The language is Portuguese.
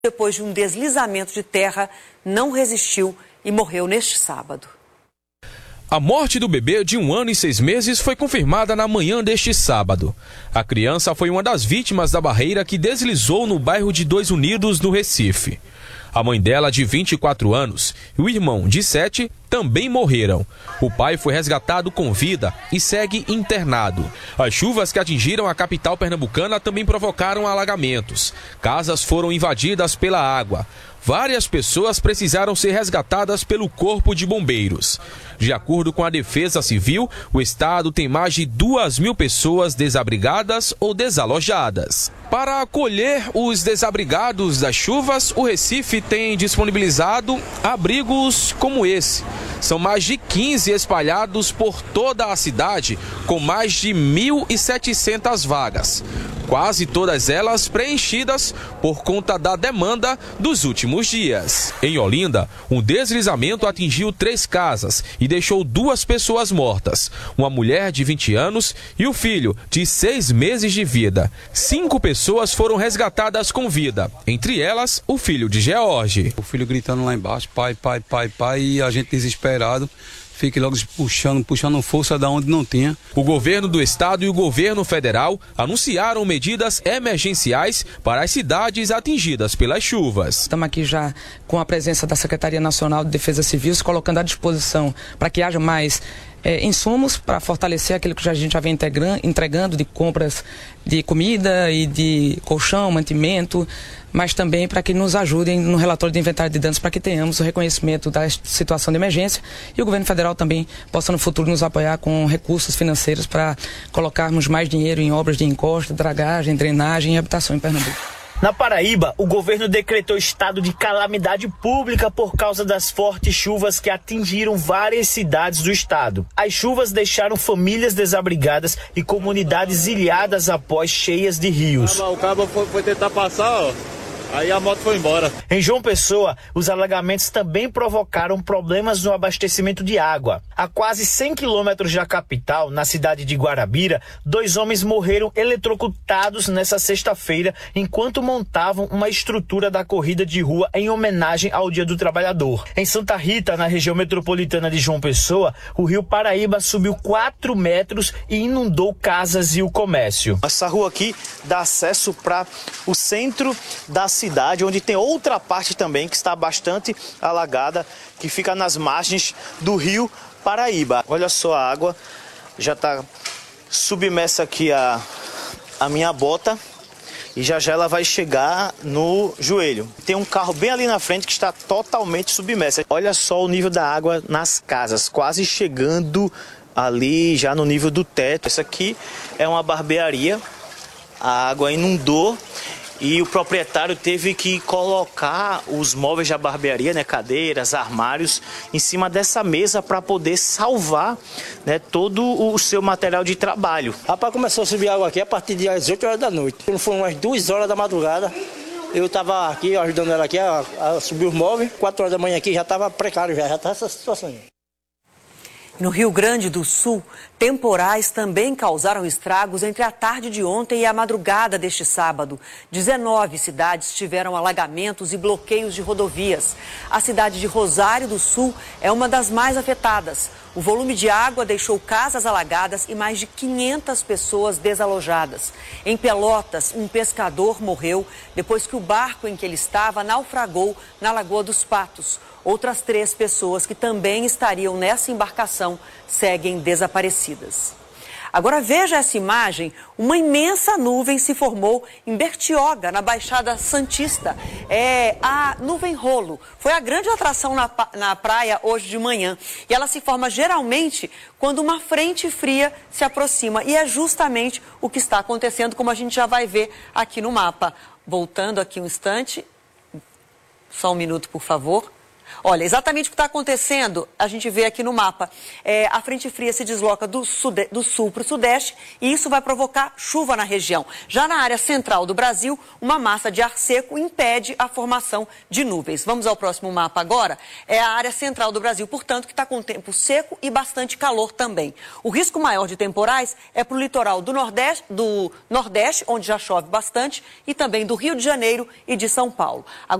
depois de um deslizamento de terra, não resistiu e morreu neste sábado. A morte do bebê de 1 ano e 6 meses foi confirmada na manhã deste sábado. A criança foi uma das vítimas da barreira que deslizou no bairro de Dois Unidos, no Recife. A mãe dela, de 24 anos, e o irmão, de 7, também morreram. O pai foi resgatado com vida e segue internado. As chuvas que atingiram a capital pernambucana também provocaram alagamentos. Casas foram invadidas pela água. Várias pessoas precisaram ser resgatadas pelo Corpo de Bombeiros. De acordo com a Defesa Civil, o estado tem mais de 2.000 pessoas desabrigadas ou desalojadas. Para acolher os desabrigados das chuvas, o Recife tem disponibilizado abrigos como esse. São mais de 15 espalhados por toda a cidade, com mais de 1.700 vagas. Quase todas elas preenchidas por conta da demanda dos últimos dias. Em Olinda, um deslizamento atingiu 3 casas e deixou 2 pessoas mortas. Uma mulher de 20 anos e o filho de 6 meses de vida. 5 pessoas foram resgatadas com vida, entre elas o filho de George. O filho gritando lá embaixo, pai, pai, pai, pai, e a gente desesperado. Fique logo puxando força da onde não tinha. O governo do estado e o governo federal anunciaram medidas emergenciais para as cidades atingidas pelas chuvas. Estamos aqui já com a presença da Secretaria Nacional de Defesa Civil, se colocando à disposição para que haja mais insumos para fortalecer aquilo que a gente já vem entregando de compras de comida e de colchão, mantimento, mas também para que nos ajudem no relatório de inventário de danos, para que tenhamos o reconhecimento da situação de emergência e o governo federal também possa no futuro nos apoiar com recursos financeiros para colocarmos mais dinheiro em obras de encosta, dragagem, drenagem e habitação em Pernambuco. Na Paraíba, o governo decretou estado de calamidade pública por causa das fortes chuvas que atingiram várias cidades do estado. As chuvas deixaram famílias desabrigadas e comunidades ilhadas após cheias de rios. O cabo foi tentar passar, ó. Aí a moto foi embora. Em João Pessoa, os alagamentos também provocaram problemas no abastecimento de água. A quase 100 quilômetros da capital, na cidade de Guarabira, 2 homens morreram eletrocutados nessa sexta-feira enquanto montavam uma estrutura da corrida de rua em homenagem ao Dia do Trabalhador. Em Santa Rita, na região metropolitana de João Pessoa, o rio Paraíba subiu 4 metros e inundou casas e o comércio. Essa rua aqui dá acesso para o centro da cidade, onde tem outra parte também que está bastante alagada, que fica nas margens do rio Paraíba. Olha só, a água já está submersa aqui a minha bota e já ela vai chegar no joelho. Tem um carro bem ali na frente que está totalmente submerso. Olha só o nível da água nas casas, quase chegando ali já no nível do teto. Essa aqui é uma barbearia, a água inundou e o proprietário teve que colocar os móveis da barbearia, né, cadeiras, armários, em cima dessa mesa para poder salvar, né, todo o seu material de trabalho. Rapaz, começou a subir água aqui a partir das 8 horas da noite. Foram umas 2 horas da madrugada. Eu estava aqui ajudando ela aqui a subir os móveis. 4 horas da manhã aqui já estava precário, já estava essa situação aí. No Rio Grande do Sul, temporais também causaram estragos entre a tarde de ontem e a madrugada deste sábado. 19 cidades tiveram alagamentos e bloqueios de rodovias. A cidade de Rosário do Sul é uma das mais afetadas. O volume de água deixou casas alagadas e mais de 500 pessoas desalojadas. Em Pelotas, um pescador morreu depois que o barco em que ele estava naufragou na Lagoa dos Patos. Outras 3 pessoas que também estariam nessa embarcação seguem desaparecidas. Agora veja essa imagem, uma imensa nuvem se formou em Bertioga, na Baixada Santista. É a nuvem rolo, foi a grande atração na praia hoje de manhã. E ela se forma geralmente quando uma frente fria se aproxima. E é justamente o que está acontecendo, como a gente já vai ver aqui no mapa. Voltando aqui um instante, só um minuto por favor. Olha, exatamente o que está acontecendo, a gente vê aqui no mapa. A frente fria se desloca do sul para o sudeste e isso vai provocar chuva na região. Já na área central do Brasil, uma massa de ar seco impede a formação de nuvens. Vamos ao próximo mapa agora. É a área central do Brasil, portanto, que está com tempo seco e bastante calor também. O risco maior de temporais é para o litoral do Nordeste, onde já chove bastante, e também do Rio de Janeiro e de São Paulo.